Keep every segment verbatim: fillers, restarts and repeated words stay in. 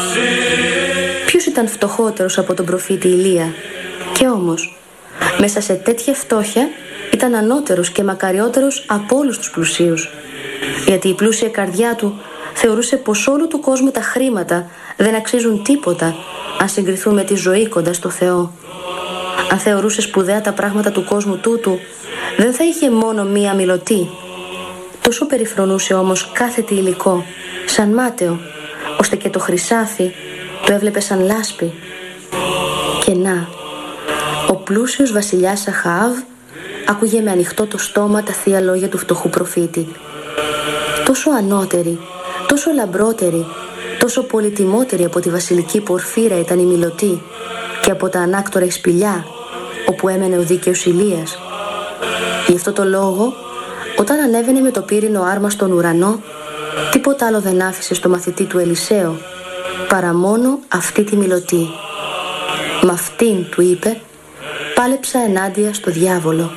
Ποιος ήταν φτωχότερος από τον προφήτη Ηλία? Και όμως, μέσα σε τέτοια φτώχεια ήταν ανώτερος και μακαριότερος από όλους τους πλουσίους. Γιατί η πλούσια καρδιά του θεωρούσε πως όλου του κόσμου τα χρήματα δεν αξίζουν τίποτα αν συγκριθούν με τη ζωή κοντά στο Θεό. Αν θεωρούσε σπουδαία τα πράγματα του κόσμου τούτου, δεν θα είχε μόνο μία μιλωτή. Τόσο περιφρονούσε όμως κάθε τι υλικό, σαν μάταιο, ώστε και το χρυσάφι το έβλεπε σαν λάσπη. Και να, ο πλούσιος βασιλιάς Αχαάβ άκουγε με ανοιχτό το στόμα τα θεία λόγια του φτωχού προφήτη. Τόσο ανώτερη, τόσο λαμπρότερη, τόσο πολυτιμότερη από τη βασιλική πορφύρα ήταν η μιλωτή και από τα ανάκτορα η σπηλιά όπου έμενε ο δίκαιος Ηλίας. Γι' αυτό το λόγο, όταν ανέβαινε με το πύρινο άρμα στον ουρανό, τίποτα άλλο δεν άφησε στο μαθητή του Ελισαίο παρά μόνο αυτή τη μιλωτή. Μ' αυτήν, του είπε, πάλεψα ενάντια στο διάβολο.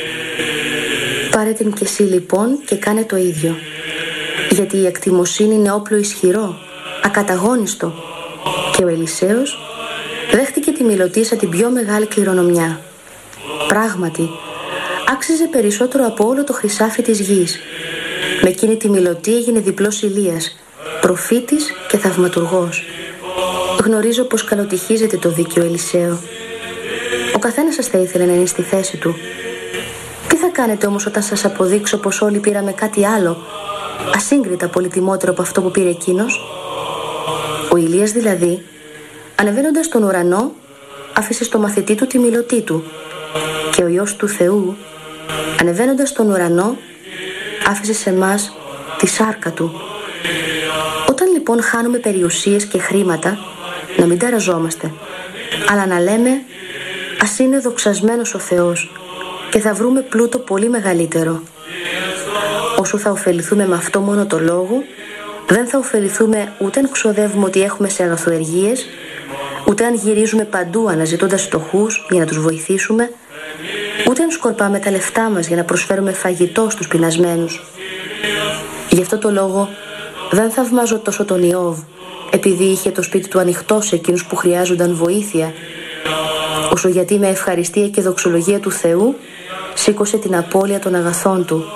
Πάρε την κι εσύ λοιπόν και κάνε το ίδιο. Γιατί η ακτιμοσύνη είναι όπλο ισχυρό, ακαταγόνιστο. Και ο Ελισαίος δέχτηκε τη μιλωτή σαν την πιο μεγάλη κληρονομιά. Πράγματι, άξιζε περισσότερο από όλο το χρυσάφι της γης. Με εκείνη τη μιλωτή έγινε διπλός Ηλίας, προφήτης και θαυματουργός. Γνωρίζω πως καλοτυχίζεται το δίκαιο Ελισαίο. Ο καθένας σας θα ήθελε να είναι στη θέση του. Τι θα κάνετε όμως όταν σας αποδείξω πως όλοι πήραμε κάτι άλλο, ασύγκριτα πολυτιμότερο από αυτό που πήρε εκείνος? Ο Ηλίας δηλαδή, ανεβαίνοντας στον ουρανό, άφησε στο μαθητή του τη μιλωτή του, και ο Υιός του Θεού, ανεβαίνοντας στον ουρανό, άφησε σε μας τη σάρκα του. Όταν λοιπόν χάνουμε περιουσίες και χρήματα, να μην ταραζόμαστε, αλλά να λέμε ας είναι δοξασμένος ο Θεός και θα βρούμε πλούτο πολύ μεγαλύτερο. Όσο θα ωφεληθούμε με αυτό μόνο το λόγο, δεν θα ωφεληθούμε ούτε αν ξοδεύουμε ότι έχουμε σε αγαθοεργίες, ούτε αν γυρίζουμε παντού αναζητώντας φτωχούς για να τους βοηθήσουμε, ούτε αν σκορπάμε τα λεφτά μας για να προσφέρουμε φαγητό στους πεινασμένους. Γι' αυτό το λόγο δεν θαυμάζω τόσο τον Ιώβ, επειδή είχε το σπίτι του ανοιχτό σε εκείνους που χρειάζονταν βοήθεια, όσο γιατί με ευχαριστία και δοξολογία του Θεού σήκωσε την απώλεια των αγαθών του.